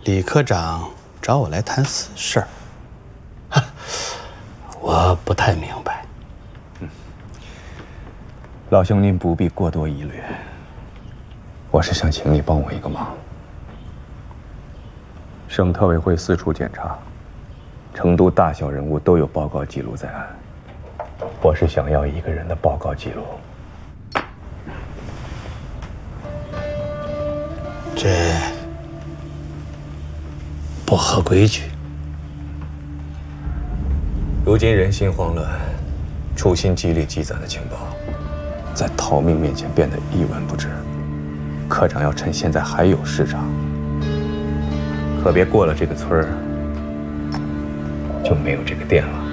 李科长找我来谈私事儿，我不太明白。 老兄，您不必过多疑虑。我是想请你帮我一个忙。省特委会四处检查，成都大小人物都有报告记录在案。我是想要一个人的报告记录。 这不合规矩。 如今人心慌乱，处心积虑积攒的情报，在逃命面前变得一文不值。科长要趁现在还有市场，可别过了这个村儿就没有这个店了。